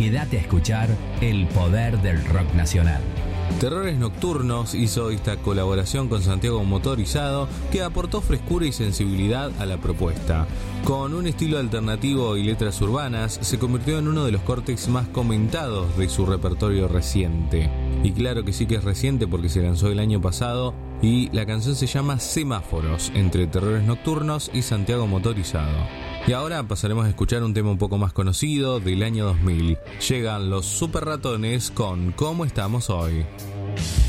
Quédate a escuchar el poder del rock nacional. Terrores Nocturnos hizo esta colaboración con Santiago Motorizado, que aportó frescura y sensibilidad a la propuesta. Con un estilo alternativo y letras urbanas, se convirtió en uno de los cortes más comentados de su repertorio reciente. Y claro que sí que es reciente porque se lanzó el año pasado y la canción se llama Semáforos, entre Terrores Nocturnos y Santiago Motorizado. Y ahora pasaremos a escuchar un tema un poco más conocido del año 2000. Llegan los Super Ratones con ¿Cómo estamos hoy?